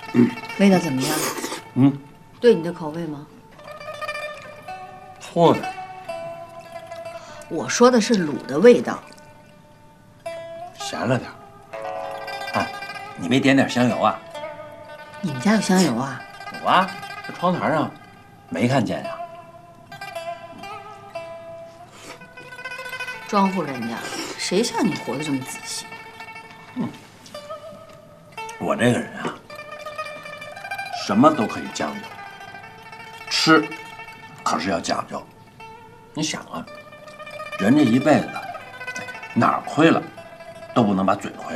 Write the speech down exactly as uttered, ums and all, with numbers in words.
嗯，味道怎么样？ 嗯， 对你的口味吗？ 错的。 我说的是卤的味道。 咸了点。啊，你没点点香油啊？ 你们家有香油啊？ 有啊，在窗台上，没看见呀。 庄户人家，谁像你活得这么仔细？ 嗯，我这个人啊，什么都可以将就，吃可是要讲究。你想啊，人这一辈子哪儿亏了，都不能把嘴亏了。